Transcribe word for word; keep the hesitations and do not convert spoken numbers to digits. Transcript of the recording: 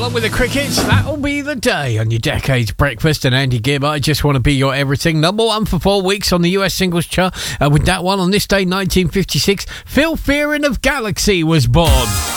along with the crickets. That'll be the day on your Decades Breakfast. And Andy Gibb, I Just Want to Be Your Everything. Number one for four weeks on the U S singles chart. And with that one on this day, nineteen fifty-six, Phil Fearon of Galaxy was born.